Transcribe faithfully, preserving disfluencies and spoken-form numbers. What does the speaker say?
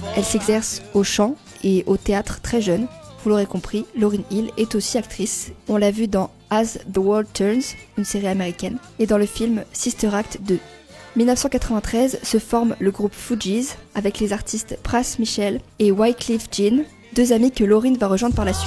Elle s'exerce au chant et au théâtre très jeune. Vous l'aurez compris, Lauryn Hill est aussi actrice. On l'a vue dans As the World Turns, une série américaine, et dans le film Sister Act deux. dix-neuf cent quatre-vingt-treize se forme le groupe Fugees avec les artistes Pras Michel et Wyclef Jean, deux amis que Lauryn va rejoindre par la suite.